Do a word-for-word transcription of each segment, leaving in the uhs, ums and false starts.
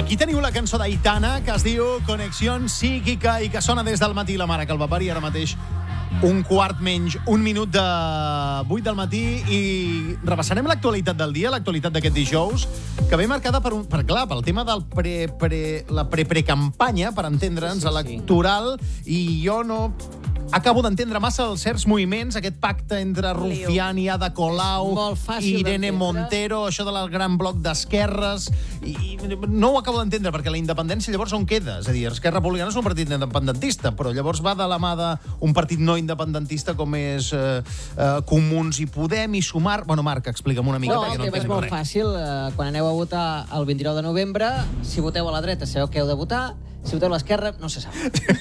Aquí teniu la cançó d'Aitana, que es diu Conexión Psíquica i que sona des del matí. La mare que el va parir, ara mateix un quart menys un minut de vuit del matí, i repassarem l'actualitat del dia, l'actualitat d'aquest dijous, que ve marcada per, un, per clar, pel tema del pre, pre, la pre-pre-campanya, per entendre'ns, sí, sí, electoral, i jo no acabo d'entendre massa els certs moviments, aquest pacte entre Rufián i Ada Colau, i Irene Montero, això del gran bloc d'esquerres, i, i no ho acabo d'entendre, perquè la independència llavors on queda? És a dir, Esquerra Republicana és un partit independentista, però llavors va de la mà d'un partit no independentista com és eh, eh, Comuns i Podem i Sumar. Bueno, Marc, explica'm una mica, no, perquè no entenc res. res. No, el tema és molt fàcil. Eh, quan aneu a votar el vint-i-nou de novembre, si voteu a la dreta sabeu que heu de votar, si voteu a l'esquerra, no se sap.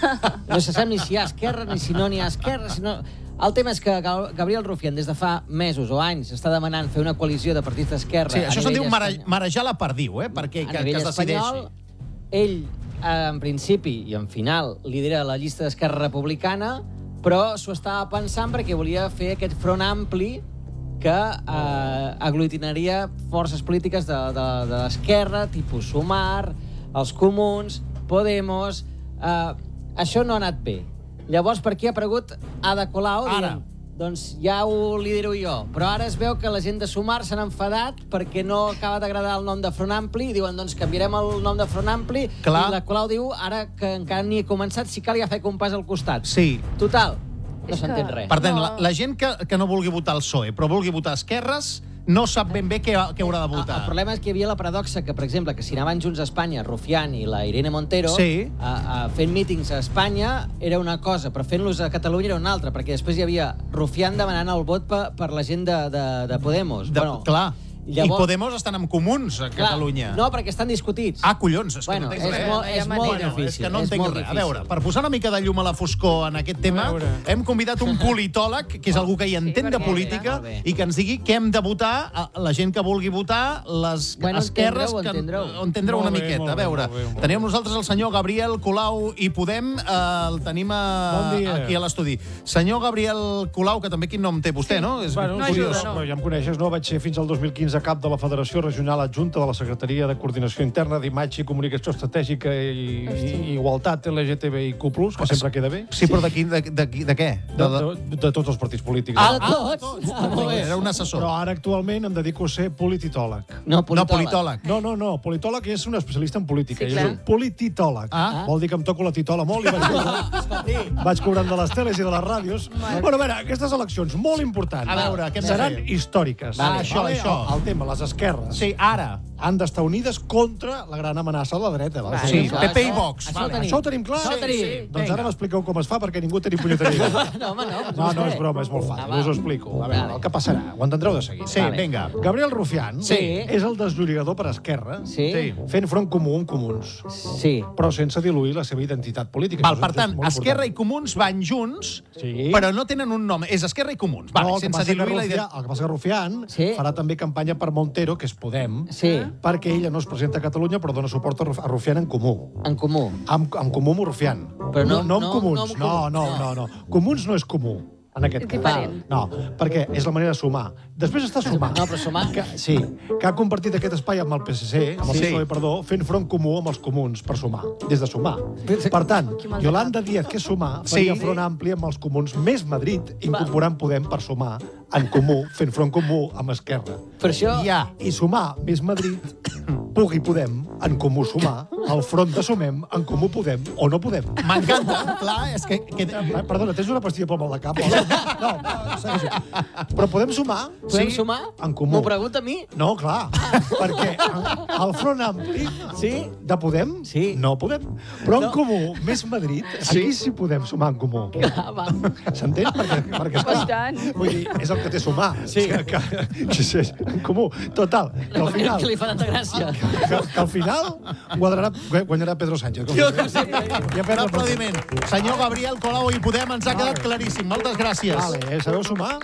No se sap ni si hi ha esquerra, ni si no n'hi ha esquerra. Si no... El tema és que Gabriel Rufián, des de fa mesos o anys, està demanant fer una coalició de partits d'esquerra. Sí, això se'n diu mare, marejar la perdiu, eh? Perquè a que, nivell que es decideixi. espanyol, ell, en principi i en final, lidera la llista d'Esquerra Republicana, però s'ho estava pensant perquè volia fer aquest front ampli que eh, aglutinaria forces polítiques de, de, de l'esquerra, tipus Sumar, els Comuns, Podemos... Eh, això no ha anat bé. Llavors, per aquí ha aparegut Ada Colau, dient, doncs ja ho lidero jo. Però ara es veu que la gent de Sumar s'han enfadat perquè no acaba d'agradar el nom de Front Ampli, i diuen, doncs canviarem el nom de Front Ampli. Clar. I la Colau diu, ara que encara ni he començat, si cal ja fer un pas al costat. Sí. Total, no s'entén res. Per tant, no. la, la gent que, que no vulgui votar el P S O E, però vulgui votar Esquerres, no sap ben bé què, què haurà de votar. El, el problema és que hi havia la paradoxa que, per exemple, que si anaven junts a Espanya, Rufián i la Irene Montero, sí. a, a fent mítings a Espanya era una cosa, però fent-los a Catalunya era una altra, perquè després hi havia Rufián demanant el vot per, per la gent de, de, de Podemos. De, bueno, clar. Llavors... I Podemos estan amb Comuns a Catalunya. Clar, no, perquè estan discutits. Ah, collons, és que bueno, no entenc és res. Molt, és molt bueno, difícil. És que no és entenc res. A veure, per posar una mica de llum a la foscor en aquest tema, hem convidat un politòleg, que és algú que hi entén sí, de política, i que ens digui què hem de votar, a la gent que vulgui votar, les bueno, esquerres... Entendreu, entendreu. Que, entendreu una miqueta. Bé, a veure, bé, tenim amb nosaltres el senyor Gabriel Colau i Podem, eh, el tenim a, bon aquí a l'estudi. Senyor Gabriel Colau, que també quin nom té vostè, sí. no? És bueno, no curiós. No. Ja em coneixes, no? Vaig ser fins al dos mil quinze cap de la Federació Regional Adjunta de la Secretaria de Coordinació Interna d'Imatge i Comunicació Estratègica i, i Igualtat L G T B I Q plus, que sempre queda bé. Sí, però d'aquí, de, de, de què? De, de, de, de tots els partits polítics. Ah, ah, de tots. Ah, ah, era un assessor. Però ara actualment em dedico a ser politòleg. No, politòleg. No, politòleg. No, no, no. Politòleg és un especialista en política. Sí, és un polititòleg. Ah. Vol dir que em toco la titola molt i vaig cobrant, vaig cobrant de les teles i de les ràdios. Bueno, a veure, aquestes eleccions, molt importants. A veure, què hem de seran fer? històriques. Vale, això, vale? això. El, el tema, les esquerres. Sí, ara. Han d'estar unides contra la gran amenaça de la dreta. Vale. Sí, P P i Vox. Això, vale. ho tenim. Això ho tenim clar? Això ho tenim. Sí. Doncs ara m'expliqueu com es fa, perquè ningú tenim punyetera idea. No, home, no. No, no, és broma, és molt fàcil. Us ho explico. A veure, el que passarà, ho entendreu de seguida. Sí, vinga. Gabriel Rufián Sí. és el desllorigador per Esquerra, Sí. Sí. fent front comú amb Comuns, Sí. però sense diluir la seva identitat política. Val, per tant, Esquerra i Comuns van junts, Sí. però no tenen un nom. És Esquerra i Comuns. Vale, No, el que sense passa que diluir la Rufián, identitat. el que passa que Rufián Sí. farà també campanya per Montero, que és Podem, Sí. perquè ella no es presenta a Catalunya, però dona suport a Ruf- a Rufián en comú. En comú. Amb, amb comú amb Rufián. Però no- no, amb no- Comuns. no amb No, Comuns. no, no, no. Comuns no és comú, en aquest És cas. diferent. No, perquè és la manera de sumar. Després està sumar. No, però sumar- Que, sí, que ha compartit aquest espai amb el P S C, amb el Sí. P S O E, perdó, fent front comú amb els comuns per sumar, des de sumar. Sí. Per tant, Qui me'l Yolanda Díaz, que és sumar, faria Sí. front ampli amb els comuns més Madrid, incorporant Podem per sumar en comú, fent front comú amb Esquerra. Per això... Ja. I sumar més Madrid, pugui Podem, en comú sumar, al front de sumem, en comú Podem o no Podem. M'encanta, clar, és que... que... Eh, Perdona, tens una pastilla pel mal de cap? No, no, segueixo. Però podem sumar? Podem sumar? En comú. M'ho pregunta a mi? No, clar, perquè el front ampli Sí. de Podem Sí. no podem. Però en No. comú, més Madrid, Sí. aquí sí podem sumar en comú. Ah, va. S'entén? Perquè, perquè I esclar, tant. vull dir, és el que té sumar. Sí. Que, que, que és en comú. Total, que al final... Que li fa tanta gràcia. Que, que al final guanyarà, guanyarà Pedro Sánchez. Com Jo, sempre. sempre. Ja Un perd el aplaudiment. Senyor Gabriel Colau i Podem, ens ha quedat claríssim. Moltes gràcies. Vale, eh? Sabeu sumar?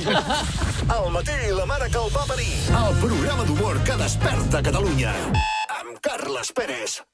Al matí, la mare que el va parir. El programa d'humor que desperta Catalunya. Amb Carles Pérez.